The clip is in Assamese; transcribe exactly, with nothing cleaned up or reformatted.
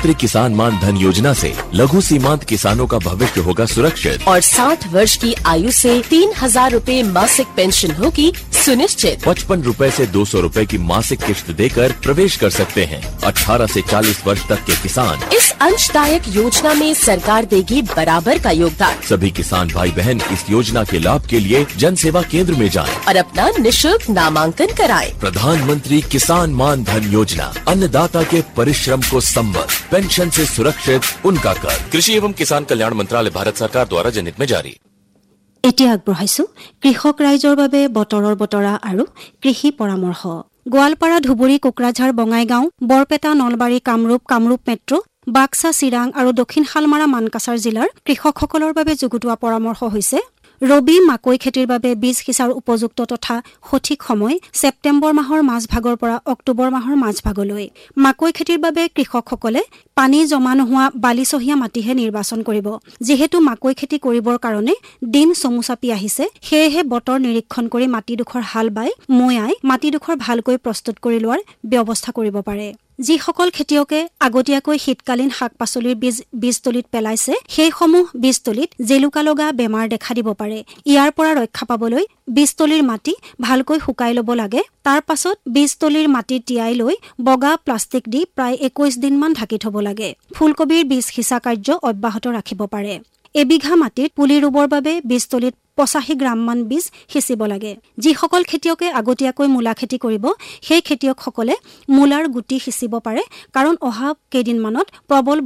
प्रधानमंत्री किसान मान धन योजना से लघु सीमांत किसानों का भविष्य होगा सुरक्षित और साठ वर्ष की आयु से तीन हजार रूपए मासिक पेंशन होगी सुनिश्चित। पचपन रूपए से दो सौ रूपए की मासिक किश्त देकर प्रवेश कर सकते हैं। अठारह से चालीस वर्ष तक के किसान इस अंशदायक योजना में सरकार देगी बराबर का योगदान। सभी किसान भाई बहन इस योजना के लाभ के लिए जन सेवा केंद्र में जाएं और अपना निशुल्क नामांकन कराएं। प्रधानमंत्री किसान मान धन योजना, अन्नदाता के परिश्रम को संबल, पेंशन से सुरक्षित उनका कर। कृषि एवं किसान कल्याण मंत्रालय, भारत सरकार द्वारा जनहित में जारी। এতিয়া আগবঢ়াইছো কৃষক ৰাইজৰ বাবে বতৰৰ বতৰা আৰু কৃষি পৰামৰ্শ। গোৱালপাৰা, ধুবুৰী, কোকৰাঝাৰ, বঙাইগাঁও, বৰপেটা, নলবাৰী, কামৰূপ, কামৰূপ মেট্ৰ', বাক্সা, চিৰাং আৰু দক্ষিণ শালমাৰা, মানকাছাৰ জিলাৰ কৃষকসকলৰ বাবে যুগুতোৱা পৰামৰ্শ হৈছে ৰবি মাকৈ খেতিৰ বাবে বীজ সিঁচাৰ উপযুক্ত তথা সঠিক সময় ছেপ্টেম্বৰ মাহৰ মাজভাগৰ পৰা অক্টোবৰ মাহৰ মাজভাগলৈ। মাকৈ খেতিৰ বাবে কৃষকসকলে পানী জমা নোহোৱা বালিচহীয়া মাটিহে নিৰ্বাচন কৰিব। যিহেতু মাকৈ খেতি কৰিবৰ কাৰণে দিন চমু চাপি আহিছে, সেয়েহে বতৰ নিৰীক্ষণ কৰি মাটিডোখৰ হাল বাই মৈয়াই মাটিডোখৰ ভালকৈ প্ৰস্তুত কৰি লোৱাৰ ব্যৱস্থা কৰিব পাৰে। যিসকল খেতিয়কে আগতীয়াকৈ শীতকালীন শাক পাচলিৰ বীজ বীজতলিত পেলাইছে, সেইসমূহ বীজতলিত জেলুকা লগা বেমাৰ দেখা দিব পাৰে। ইয়াৰ পৰা ৰক্ষা পাবলৈ বীজতলিৰ মাটি ভালকৈ শুকাই ল'ব লাগে। তাৰ পাছত বীজতলিৰ মাটি তিয়াই লৈ বগা প্লাষ্টিক দি প্ৰায় একৈশ দিনমান ঢাকি থব লাগে। ফুলকবিৰ বীজ সিঁচা কাৰ্য অব্যাহত ৰাখিব পাৰে। এবিঘা মাটিত পুলি ৰুবৰ বাবে বীজতলিত পঁচাশী গ্ৰামমান বীজ সিঁচিব লাগে। যিসকল খেতিয়কে আগতীয়াকৈ মূলা খেতি কৰিব, সেই খেতিয়কসকলে মূলাৰ গুটি সিঁচিব পাৰে, কাৰণ অহা কেইদিনমানত প্ৰবল